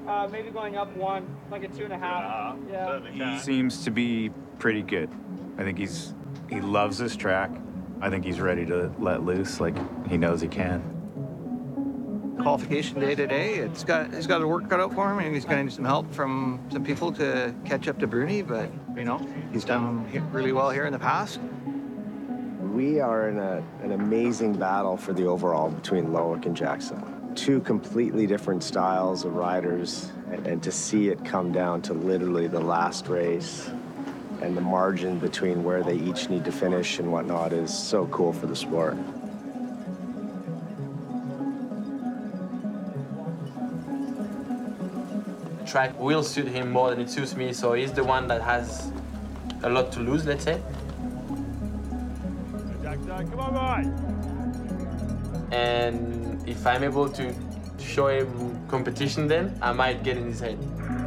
Maybe going up one, like a 2.5. Yeah. He seems to be pretty good. I think he loves this track. I think he's ready to let loose like he knows he can. Qualification day today. He's got a work cut out for him, and he's going to need some help from some people to catch up to Bruni, but, you know, he's done really well here in the past. We are in an amazing battle for the overall between Loic and Jackson. Two completely different styles of riders, and to see it come down to literally the last race and the margin between where they each need to finish and whatnot is so cool for the sport. The track will suit him more than it suits me, so he's the one that has a lot to lose, let's say. Come on, boy. And if I'm able to show him competition, then I might get in his head.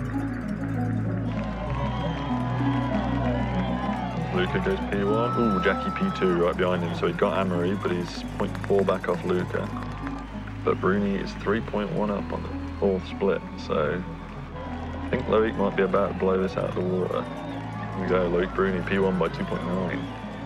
Luca goes P1. Ooh, Jackie P2 right behind him. So he's got Amory, but he's 0.4 back off Luca. But Bruni is 3.1 up on the fourth split. So I think Loic might be about to blow this out of the water. Here we go, Loic Bruni P1 by 2.9.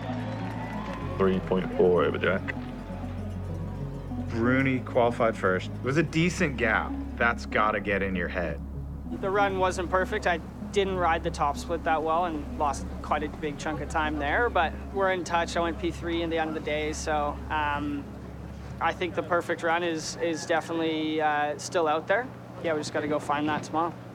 3.4 over Jack. Bruni qualified first. It was a decent gap. That's got to get in your head. The run wasn't perfect. I didn't ride the top split that well and lost quite a big chunk of time there, but we're in touch. I went P3 in the end of the day, so I think the perfect run is definitely still out there. Yeah, we just got to go find that tomorrow.